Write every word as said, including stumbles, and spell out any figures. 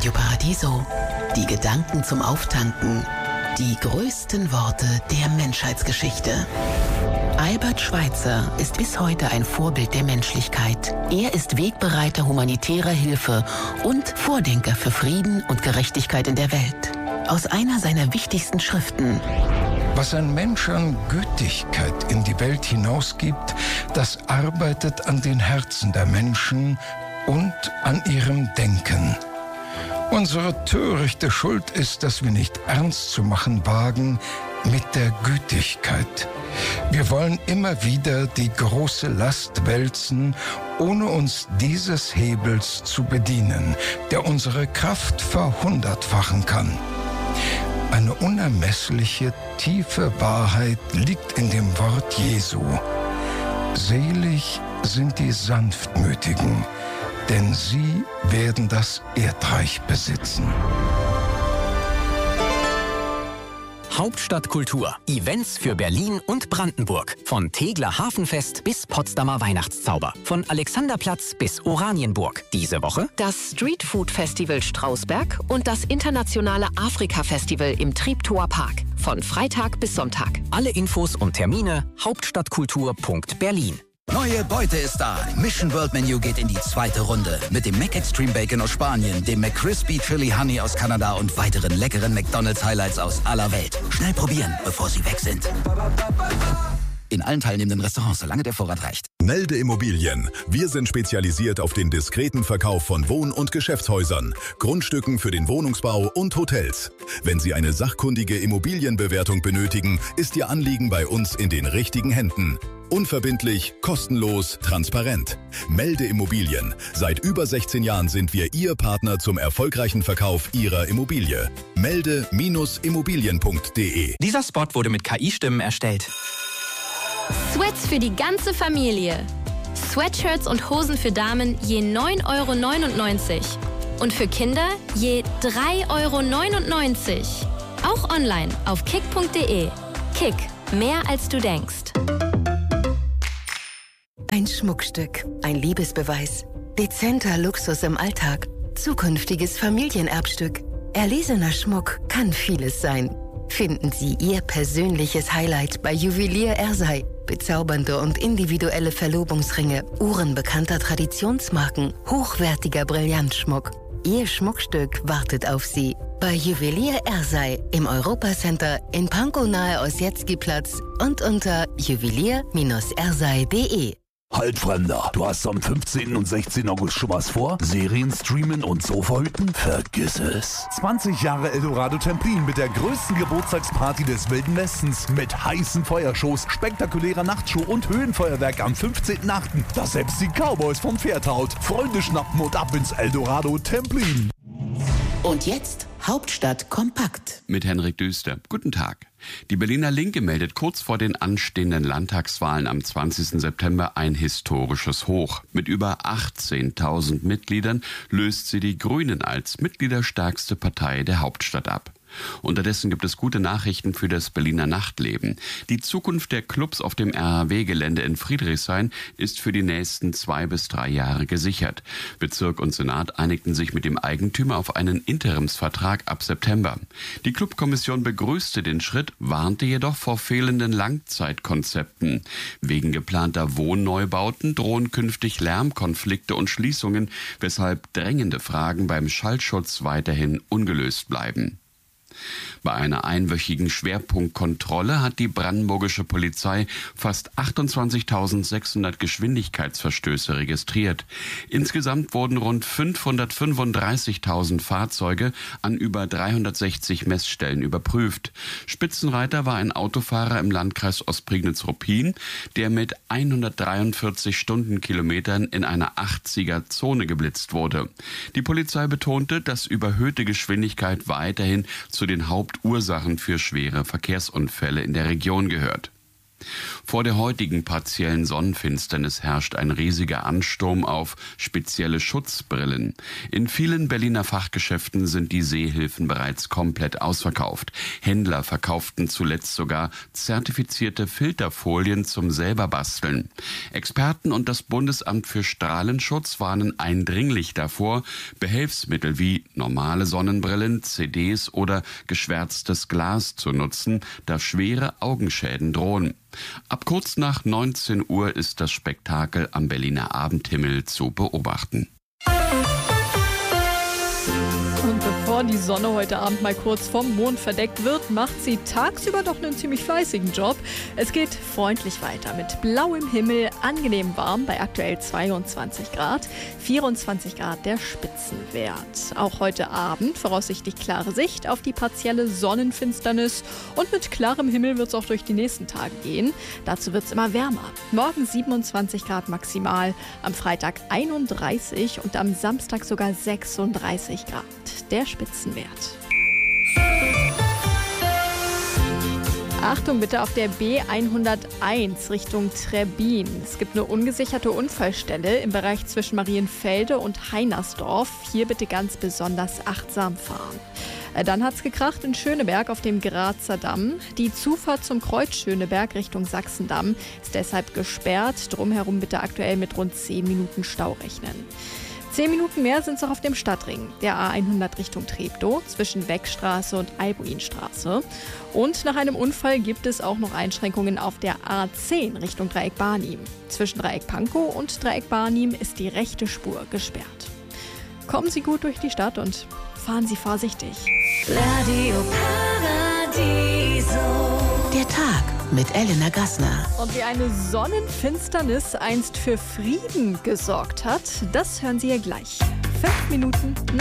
Radio Paradiso. Die Gedanken zum Auftanken. Die größten Worte der Menschheitsgeschichte. Albert Schweitzer ist bis heute ein Vorbild der Menschlichkeit. Er ist Wegbereiter humanitärer Hilfe und Vordenker für Frieden und Gerechtigkeit in der Welt. Aus einer seiner wichtigsten Schriften: Was ein Mensch an Gütigkeit in die Welt hinausgibt, das arbeitet an den Herzen der Menschen und an ihrem Denken. Unsere törichte Schuld ist, dass wir nicht ernst zu machen wagen mit der Gütigkeit. Wir wollen immer wieder die große Last wälzen, ohne uns dieses Hebels zu bedienen, der unsere Kraft verhundertfachen kann. Eine unermessliche, tiefe Wahrheit liegt in dem Wort Jesu. Selig sind die Sanftmütigen, denn sie werden das Erdreich besitzen. Hauptstadtkultur. Events für Berlin und Brandenburg. Von Tegeler Hafenfest bis Potsdamer Weihnachtszauber. Von Alexanderplatz bis Oranienburg. Diese Woche das Streetfood Festival Strausberg und das internationale Afrika-Festival im Treptower Park. Von Freitag bis Sonntag. Alle Infos und Termine hauptstadtkultur punkt berlin. Neue Beute ist da. Mission World Menu geht in die zweite Runde. Mit dem McExtreme Bacon aus Spanien, dem McCrispy Chili Honey aus Kanada und weiteren leckeren McDonald's Highlights aus aller Welt. Schnell probieren, bevor sie weg sind. In allen teilnehmenden Restaurants, solange der Vorrat reicht. Melde Immobilien. Wir sind spezialisiert auf den diskreten Verkauf von Wohn- und Geschäftshäusern, Grundstücken für den Wohnungsbau und Hotels. Wenn Sie eine sachkundige Immobilienbewertung benötigen, ist Ihr Anliegen bei uns in den richtigen Händen. Unverbindlich, kostenlos, transparent. Melde Immobilien. Seit über sechzehn Jahren sind wir Ihr Partner zum erfolgreichen Verkauf Ihrer Immobilie. Melde Immobilien punkt de. Dieser Spot wurde mit K I-Stimmen erstellt. Sweats für die ganze Familie. Sweatshirts und Hosen für Damen je neun Euro neunundneunzig. Und für Kinder je drei Euro neunundneunzig. Auch online auf kick punkt de. Kick, mehr als du denkst. Ein Schmuckstück, ein Liebesbeweis, dezenter Luxus im Alltag, zukünftiges Familienerbstück. Erlesener Schmuck kann vieles sein. Finden Sie Ihr persönliches Highlight bei Juwelier Ersey. Bezaubernde und individuelle Verlobungsringe, Uhren bekannter Traditionsmarken, hochwertiger Brillantschmuck. Ihr Schmuckstück wartet auf Sie bei Juwelier Ersey im Europacenter in Pankow nahe Ossietzky-Platz und unter juwelier Bindestrich ersey punkt de. Halt, Fremder, du hast am fünfzehnten und sechzehnten August schon was vor? Serien streamen und Sofa hüten? Vergiss es. zwanzig Jahre Eldorado Templin mit der größten Geburtstagsparty des Wilden Westens. Mit heißen Feuershows, spektakulärer Nachtshow und Höhenfeuerwerk am fünfzehnten achten Das selbst die Cowboys vom Pferd haut. Freunde schnappen und ab ins Eldorado Templin. Und jetzt Hauptstadt kompakt. Mit Henrik Düster. Guten Tag. Die Berliner Linke meldet kurz vor den anstehenden Landtagswahlen am zwanzigsten September ein historisches Hoch. Mit über achtzehntausend Mitgliedern löst sie die Grünen als mitgliederstärkste Partei der Hauptstadt ab. Unterdessen gibt es gute Nachrichten für das Berliner Nachtleben. Die Zukunft der Clubs auf dem R A W-Gelände in Friedrichshain ist für die nächsten zwei bis drei Jahre gesichert. Bezirk und Senat einigten sich mit dem Eigentümer auf einen Interimsvertrag ab September. Die Clubkommission begrüßte den Schritt, warnte jedoch vor fehlenden Langzeitkonzepten. Wegen geplanter Wohnneubauten drohen künftig Lärmkonflikte und Schließungen, weshalb drängende Fragen beim Schallschutz weiterhin ungelöst bleiben. Bei einer einwöchigen Schwerpunktkontrolle hat die brandenburgische Polizei fast achtundzwanzigtausendsechshundert Geschwindigkeitsverstöße registriert. Insgesamt wurden rund fünfhundertfünfunddreißigtausend Fahrzeuge an über dreihundertsechzig Messstellen überprüft. Spitzenreiter war ein Autofahrer im Landkreis Ostprignitz-Ruppin, der mit hundertdreiundvierzig Stundenkilometern in einer achtziger-Zone geblitzt wurde. Die Polizei betonte, dass überhöhte Geschwindigkeit weiterhin zu den Hauptursachen für schwere Verkehrsunfälle in der Region gehört. Vor der heutigen partiellen Sonnenfinsternis herrscht ein riesiger Ansturm auf spezielle Schutzbrillen. In vielen Berliner Fachgeschäften sind die Sehhilfen bereits komplett ausverkauft. Händler verkauften zuletzt sogar zertifizierte Filterfolien zum Selberbasteln. Experten und das Bundesamt für Strahlenschutz warnen eindringlich davor, Behelfsmittel wie normale Sonnenbrillen, C Ds oder geschwärztes Glas zu nutzen, da schwere Augenschäden drohen. Ab kurz nach neunzehn Uhr ist das Spektakel am Berliner Abendhimmel zu beobachten. Und bevor die Sonne heute Abend mal kurz vom Mond verdeckt wird, macht sie tagsüber doch einen ziemlich fleißigen Job. Es geht freundlich weiter mit blauem Himmel, angenehm warm bei aktuell zweiundzwanzig Grad, vierundzwanzig Grad der Spitzenwert. Auch heute Abend voraussichtlich klare Sicht auf die partielle Sonnenfinsternis und mit klarem Himmel wird es auch durch die nächsten Tage gehen. Dazu wird es immer wärmer. Morgen siebenundzwanzig Grad maximal, am Freitag einunddreißig und am Samstag sogar sechsunddreißig Grad. Der Spitzenwert. Achtung bitte auf der B hunderteins Richtung Trebbin. Es gibt eine ungesicherte Unfallstelle im Bereich zwischen Marienfelde und Heinersdorf. Hier bitte ganz besonders achtsam fahren. Dann hat's gekracht in Schöneberg auf dem Grazer Damm. Die Zufahrt zum Kreuz Schöneberg Richtung Sachsendamm ist deshalb gesperrt. Drumherum bitte aktuell mit rund zehn Minuten Stau rechnen. Zehn Minuten mehr sind es auch auf dem Stadtring, der A hundert Richtung Treptow zwischen Beckstraße und Albuinstraße. Und nach einem Unfall gibt es auch noch Einschränkungen auf der A zehn Richtung Dreieck Barnim. Zwischen Dreieck Pankow und Dreieck Barnim ist die rechte Spur gesperrt. Kommen Sie gut durch die Stadt und fahren Sie vorsichtig. Radio Paradiso. Der Tag mit Elena Gassner. Und wie eine Sonnenfinsternis einst für Frieden gesorgt hat, das hören Sie hier gleich. Fünf Minuten